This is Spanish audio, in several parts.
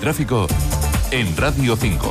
tráfico en Radio 5.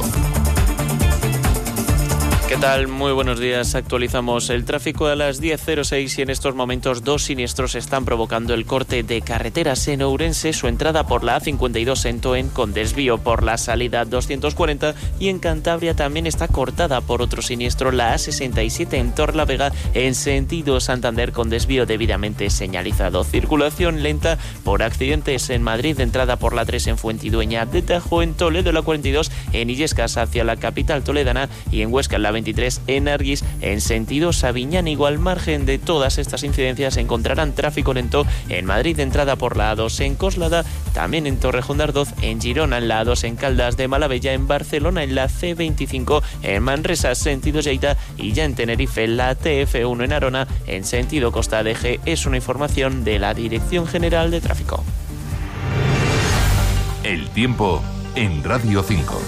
¿Qué tal? Muy buenos días. Actualizamos el tráfico a las 10:06 y en estos momentos 2 siniestros están provocando el corte de carreteras en Ourense, su entrada por la A52 en Toen con desvío por la salida 240 y en Cantabria también está cortada por otro siniestro la A67 en Torlavega en sentido Santander con desvío debidamente señalizado. Circulación lenta por accidentes en Madrid, entrada por la 3 en Fuentidueña de Tajo, en Toledo la 42 en Illescas hacia la capital toledana y en Huesca la 23 en Arguis en sentido Sabiñánigo. Al margen de todas estas incidencias encontrarán tráfico lento en Madrid, entrada por la A2 en Coslada, también en Torrejón de Ardoz, en Girona en la A2 en Caldas de Malavella, en Barcelona en la C25 en Manresa sentido Lleida y ya en Tenerife la TF1 en Arona en sentido Costa de G. Es una información de la Dirección General de Tráfico. El tiempo en Radio 5.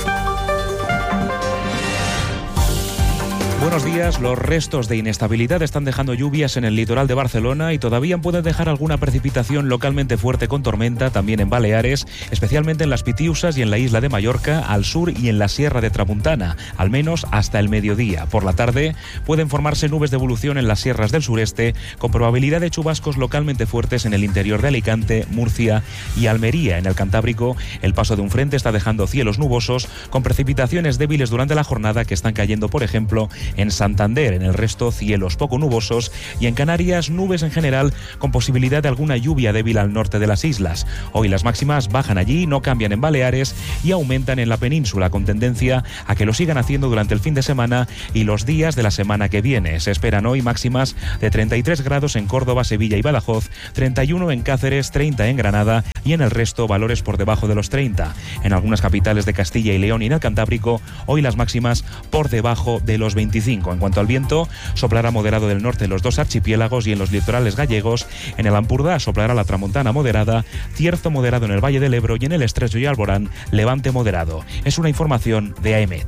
Buenos días. Los restos de inestabilidad están dejando lluvias en el litoral de Barcelona y todavía pueden dejar alguna precipitación localmente fuerte con tormenta también en Baleares, especialmente en las Pitiusas y en la isla de Mallorca, al sur y en la Sierra de Tramuntana, al menos hasta el mediodía. Por la tarde pueden formarse nubes de evolución en las sierras del sureste, con probabilidad de chubascos localmente fuertes en el interior de Alicante, Murcia y Almería. En el Cantábrico, el paso de un frente está dejando cielos nubosos, con precipitaciones débiles durante la jornada que están cayendo, por ejemplo, en Santander. En el resto, cielos poco nubosos y en Canarias, nubes en general con posibilidad de alguna lluvia débil al norte de las islas. Hoy las máximas bajan allí, no cambian en Baleares y aumentan en la península, con tendencia a que lo sigan haciendo durante el fin de semana y los días de la semana que viene. Se esperan hoy máximas de 33 grados en Córdoba, Sevilla y Badajoz, 31 en Cáceres, 30 en Granada y en el resto valores por debajo de los 30. En algunas capitales de Castilla y León y en el Cantábrico, hoy las máximas por debajo de los 25. En cuanto al viento, soplará moderado del norte en los dos archipiélagos y en los litorales gallegos. En el Ampurdá soplará la tramontana moderada, cierzo moderado en el Valle del Ebro y en el Estrecho y Alborán, levante moderado. Es una información de AEMET.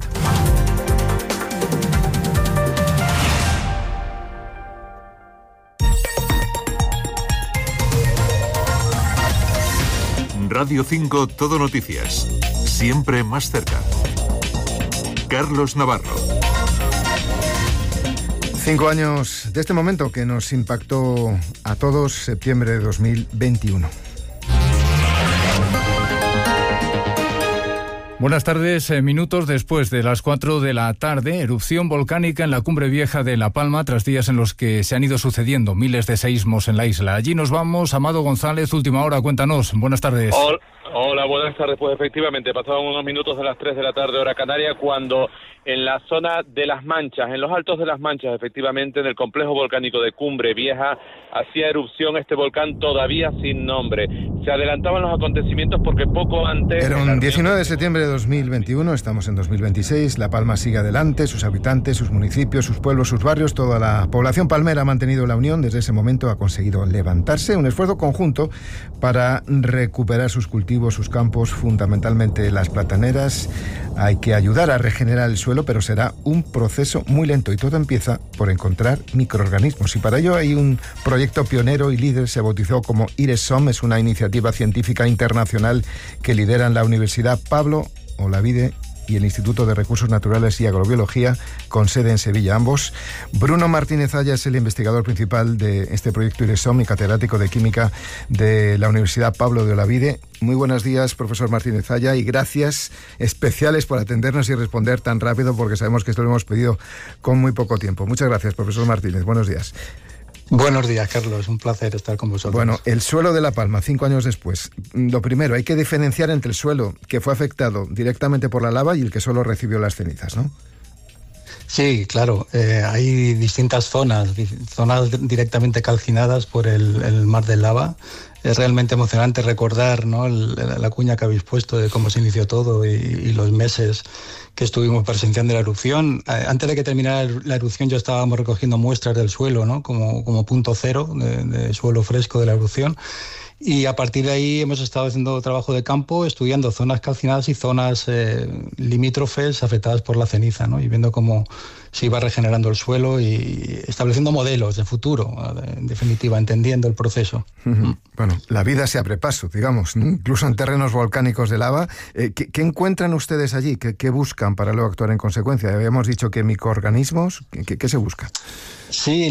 Radio 5 Todo Noticias. Siempre más cerca. Carlos Navarro. 5 años de este momento que nos impactó a todos, septiembre de 2021. Buenas tardes. Minutos después de las 4 de la tarde, erupción volcánica en la Cumbre Vieja de La Palma, tras días en los que se han ido sucediendo miles de seísmos en la isla. Allí nos vamos. Amado González, última hora, cuéntanos. Buenas tardes. Hola, buenas tardes. Pues efectivamente, pasaban unos minutos de las 3 de la tarde, hora canaria, cuando en la zona de Las Manchas, en los altos de Las Manchas, efectivamente, en el complejo volcánico de Cumbre Vieja, hacía erupción este volcán todavía sin nombre. Se adelantaban los acontecimientos porque poco antes... Era un 19 de septiembre de 2021, estamos en 2026, La Palma sigue adelante, sus habitantes, sus municipios, sus pueblos, sus barrios, toda la población palmera ha mantenido la unión, desde ese momento ha conseguido levantarse, un esfuerzo conjunto para recuperar sus cultivos, sus campos, fundamentalmente las plataneras. Hay que ayudar a regenerar el suelo, pero será un proceso muy lento y todo empieza por encontrar microorganismos. Y para ello hay un proyecto pionero y líder, se bautizó como IRESOM, es una iniciativa científica internacional que lideran la Universidad Pablo Olavide y el Instituto de Recursos Naturales y Agrobiología, con sede en Sevilla, ambos. Bruno Martínez Aya es el investigador principal de este proyecto IRESOM y catedrático de Química de la Universidad Pablo de Olavide. Muy buenos días, profesor Martínez Aya, y gracias especiales por atendernos y responder tan rápido, porque sabemos que esto lo hemos pedido con muy poco tiempo. Muchas gracias, profesor Martínez. Buenos días. Buenos días, Carlos. Un placer estar con vosotros. Bueno, el suelo de La Palma, 5 años después. Lo primero, hay que diferenciar entre el suelo que fue afectado directamente por la lava y el que solo recibió las cenizas, ¿no? Sí, claro. Hay distintas zonas directamente calcinadas por el mar de lava. Es realmente emocionante recordar, ¿no?, la cuña que habéis puesto de cómo se inició todo y los meses que estuvimos presenciando la erupción. Antes de que terminara la erupción ya estábamos recogiendo muestras del suelo, ¿no?, como punto cero de suelo fresco de la erupción. Y a partir de ahí hemos estado haciendo trabajo de campo, estudiando zonas calcinadas y zonas limítrofes afectadas por la ceniza, ¿no?, y viendo cómo se iba regenerando el suelo y estableciendo modelos de futuro, en definitiva, entendiendo el proceso. Bueno, la vida se abre paso, digamos, ¿no? Incluso en terrenos volcánicos de lava. ¿Qué encuentran ustedes allí? ¿Qué buscan para luego actuar en consecuencia? Habíamos dicho que microorganismos. ¿Qué se busca? Sí,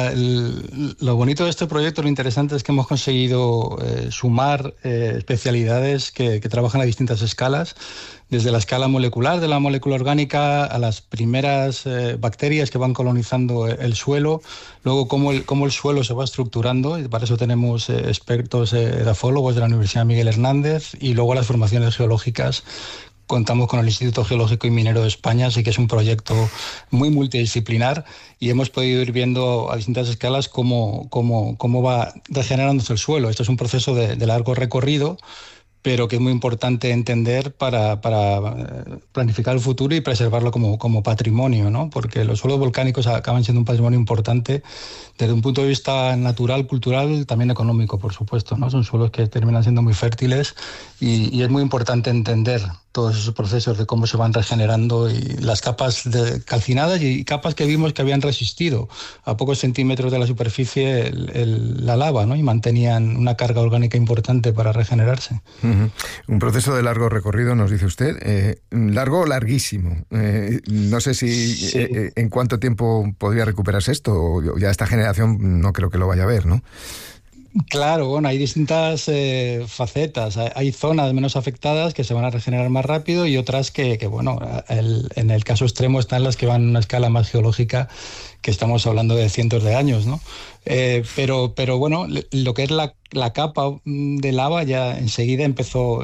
lo bonito de este proyecto, lo interesante es que hemos conseguido sumar especialidades que trabajan a distintas escalas, desde la escala molecular de la molécula orgánica a las primeras bacterias que van colonizando el suelo, luego cómo el suelo se va estructurando, y para eso tenemos expertos edafólogos de la Universidad Miguel Hernández, y luego las formaciones geológicas. Contamos con el Instituto Geológico y Minero de España, así que es un proyecto muy multidisciplinar y hemos podido ir viendo a distintas escalas cómo va regenerándose el suelo. Esto es un proceso de largo recorrido, pero que es muy importante entender para planificar el futuro y preservarlo como patrimonio, ¿no? Porque los suelos volcánicos acaban siendo un patrimonio importante desde un punto de vista natural, cultural, también económico, por supuesto, ¿no? Son suelos que terminan siendo muy fértiles y es muy importante entender todos esos procesos de cómo se van regenerando y las capas calcinadas y capas que vimos que habían resistido a pocos centímetros de la superficie la lava, ¿no? Y mantenían una carga orgánica importante para regenerarse. Un proceso de largo recorrido, nos dice usted, largo o larguísimo. No sé si en cuánto tiempo podría recuperarse esto, o ya esta generación no creo que lo vaya a ver, ¿no? Claro, bueno, hay distintas facetas. Hay zonas menos afectadas que se van a regenerar más rápido y otras que bueno, en el caso extremo están las que van a una escala más geológica, que estamos hablando de cientos de años, ¿no? Pero bueno, lo que es la capa de lava ya enseguida empezó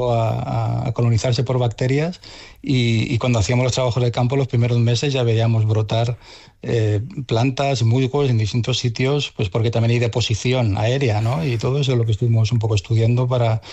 a colonizarse por bacterias y cuando hacíamos los trabajos de campo los primeros meses ya veíamos brotar plantas, musgos en distintos sitios, pues porque también hay deposición aérea, ¿no? Y todo eso es lo que estuvimos un poco estudiando para